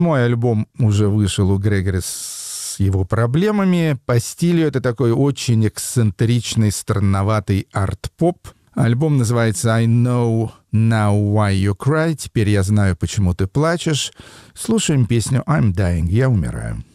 Мой альбом уже вышел у Грегори с его проблемами. По стилю это такой очень эксцентричный, странноватый арт-поп. Альбом называется «I Know Now Why You Cry». Теперь я знаю, почему ты плачешь. Слушаем песню «I'm Dying». Я умираю.